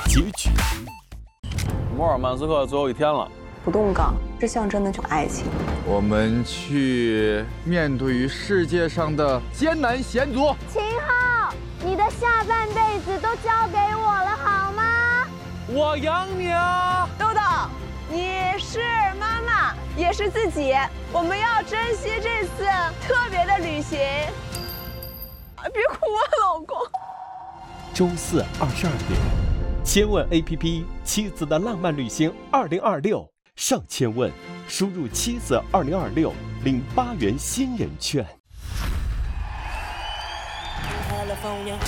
结局。 摩尔曼斯克最后一天了， 不动港是象征的爱情。 我们去面对于世界上的艰难险阻。 秦昊，你的下半辈子都交给我了，好吗？ 我养你啊！ 豆豆，你是妈妈，也是自己，我们要珍惜这次特别的旅行。别哭啊，老公。 周四22点，千问 APP 妻子的浪漫旅行2026上千问，输入妻子2026领8元新人券。